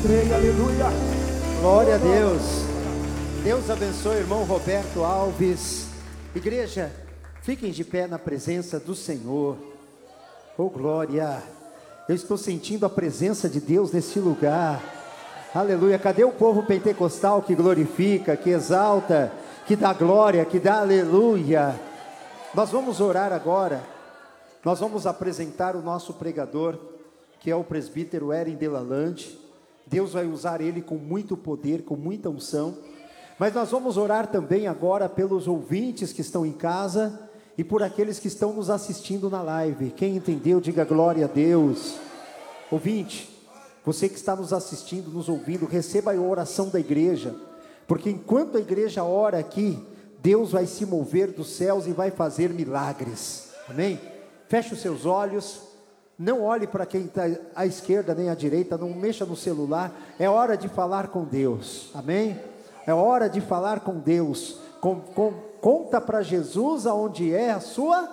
creio, aleluia. Glória a Deus. Deus abençoe o irmão Roberto Alves. Igreja, fiquem de pé na presença do Senhor. Oh glória, eu estou sentindo a presença de Deus nesse lugar. Aleluia. Cadê o povo pentecostal que glorifica, que exalta, que dá glória, que dá aleluia? Nós vamos orar agora. Nós vamos apresentar o nosso pregador, que é o presbítero Eren Delalande. Deus vai usar ele com muito poder, com muita unção. Mas nós vamos orar também agora pelos ouvintes que estão em casa e por aqueles que estão nos assistindo na live. Quem entendeu, diga glória a Deus. Ouvinte, você que está nos assistindo, nos ouvindo, receba a oração da igreja, porque enquanto a igreja ora aqui, Deus vai se mover dos céus e vai fazer milagres. Amém? Feche os seus olhos. Não olhe para quem está à esquerda nem à direita, não mexa no celular. É hora de falar com Deus, amém? É hora de falar com Deus. Conta para Jesus aonde é a sua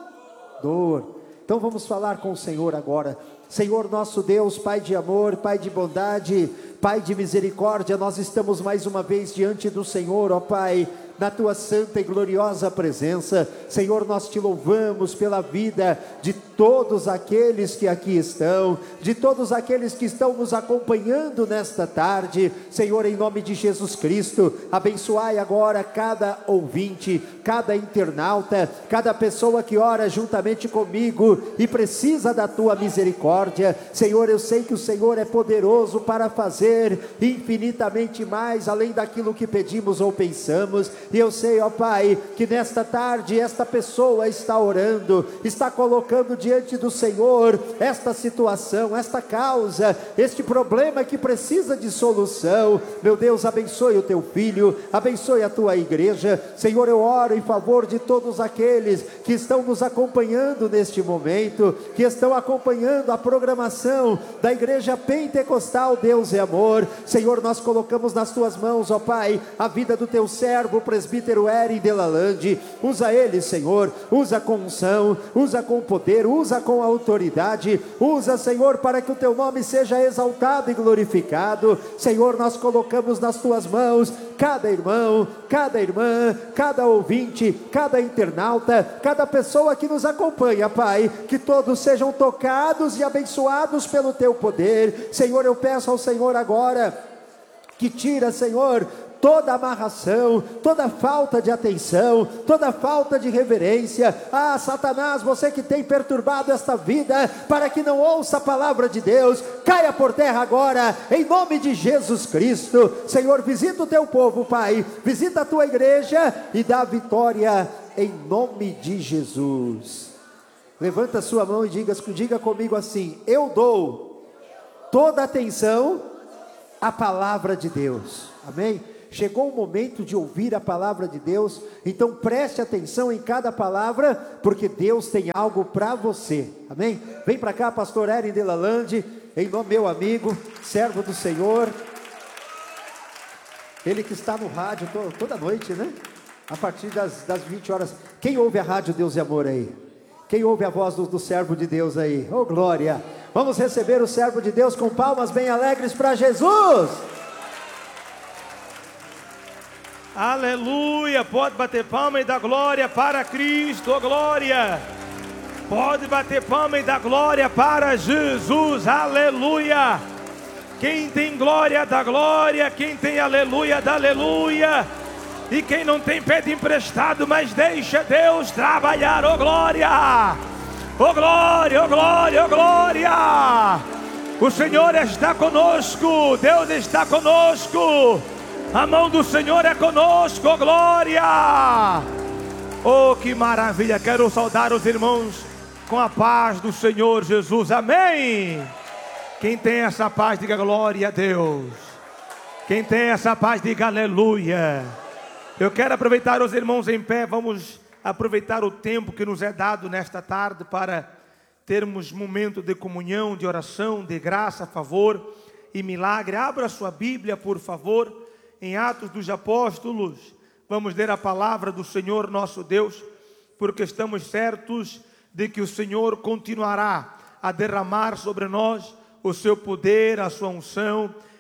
dor. Então vamos falar com o Senhor agora. Senhor nosso Deus, Pai de amor, Pai de bondade, Pai de misericórdia, nós estamos mais uma vez diante do Senhor, ó Pai, na tua santa e gloriosa presença. Senhor, nós te louvamos pela vida de todos aqueles que aqui estão, de todos aqueles que estão nos acompanhando nesta tarde. Senhor, em nome de Jesus Cristo, abençoai agora cada ouvinte, cada internauta, cada pessoa que ora juntamente comigo e precisa da tua misericórdia. Senhor, eu sei que o Senhor é poderoso para fazer infinitamente mais além daquilo que pedimos ou pensamos. E eu sei, ó Pai, que nesta tarde esta pessoa está orando, está colocando diante do Senhor esta situação, esta causa, este problema que precisa de solução. Meu Deus, abençoe o teu filho, abençoe a tua igreja. Senhor, eu oro em favor de todos aqueles que estão nos acompanhando neste momento, que estão acompanhando a programação da igreja pentecostal Deus é Amor. Senhor, nós colocamos nas tuas mãos, ó Pai, a vida do teu servo, presbítero Eren Delalande. Usa ele, Senhor, usa com unção, usa com poder, usa com autoridade, usa, Senhor, para que o teu nome seja exaltado e glorificado. Senhor, nós colocamos nas tuas mãos cada irmão, cada irmã, cada ouvinte, cada internauta, cada pessoa que nos acompanha, Pai, que todos sejam tocados e abençoados pelo teu poder. Senhor, eu peço ao Senhor agora que tira, Senhor, toda amarração, toda falta de atenção, toda falta de reverência. Ah, Satanás, você que tem perturbado esta vida para que não ouça a palavra de Deus, caia por terra agora, em nome de Jesus Cristo. Senhor, visita o teu povo, Pai, visita a tua igreja e dá vitória em nome de Jesus. Levanta a sua mão e diga comigo assim: eu dou toda atenção à palavra de Deus. Amém? Chegou o momento de ouvir a palavra de Deus, então preste atenção em cada palavra, porque Deus tem algo para você, amém? Vem para cá, pastor Eren Delalande, em nome meu amigo, servo do Senhor, ele que está no rádio toda noite, né? A partir das 20 horas, quem ouve a rádio Deus e Amor aí? Quem ouve a voz do servo de Deus aí? Oh glória! Vamos receber o servo de Deus com palmas bem alegres para Jesus! Aleluia, pode bater palma e dar glória para Cristo, oh glória, pode bater palma e dar glória para Jesus, aleluia. Quem tem glória dá glória, quem tem aleluia dá aleluia, e quem não tem pede emprestado, mas deixa Deus trabalhar, oh glória, oh glória, oh glória, oh glória. O Senhor está conosco, Deus está conosco. A mão do Senhor é conosco, oh glória! Oh, que maravilha! Quero saudar os irmãos com a paz do Senhor Jesus, amém! Quem tem essa paz, diga glória a Deus. Quem tem essa paz, diga aleluia. Eu quero aproveitar os irmãos em pé, vamos aproveitar o tempo que nos é dado nesta tarde para termos momento de comunhão, de oração, de graça, favor e milagre. Abra a sua Bíblia, por favor, em Atos dos Apóstolos. Vamos ler a palavra do Senhor nosso Deus, porque estamos certos de que o Senhor continuará a derramar sobre nós o seu poder, a sua unção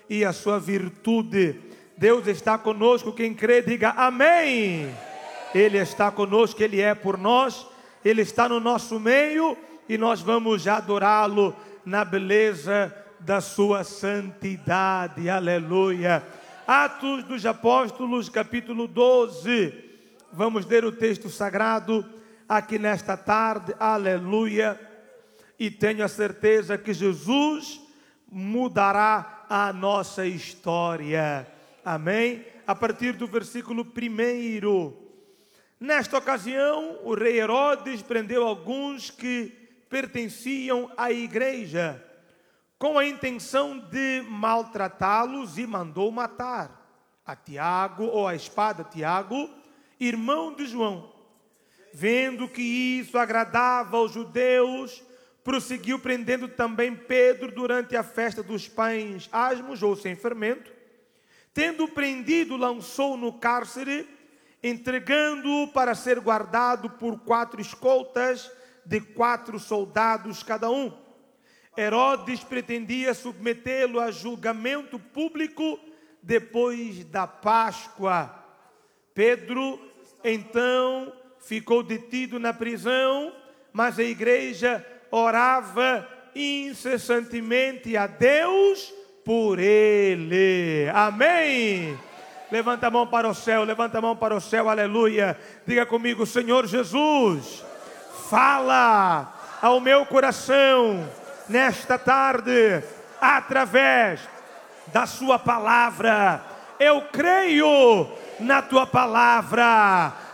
e a sua virtude. Deus está conosco, quem crê diga amém. Ele está conosco, Ele é por nós, Ele está no nosso meio e nós vamos adorá-lo na beleza da sua santidade, aleluia. Atos dos Apóstolos, capítulo 12, vamos ler o texto sagrado aqui nesta tarde, aleluia. E tenho a certeza que Jesus mudará a nossa história, amém? A partir do versículo 1. Nesta ocasião, o rei Herodes prendeu alguns que pertenciam à igreja, com a intenção de maltratá-los, e mandou matar a Tiago, ou a espada Tiago, irmão de João. Vendo que isso agradava aos judeus, prosseguiu prendendo também Pedro durante a festa dos pães asmos, ou sem fermento. Tendo prendido, lançou no cárcere, entregando-o para ser guardado por 4 escoltas de 4 soldados cada um. Herodes pretendia submetê-lo a julgamento público depois da Páscoa. Pedro, então, ficou detido na prisão, mas a igreja orava incessantemente a Deus por ele. Amém? Levanta a mão para o céu, levanta a mão para o céu, aleluia. Diga comigo: Senhor Jesus, fala ao meu coração nesta tarde, através da sua palavra. Eu creio na tua palavra.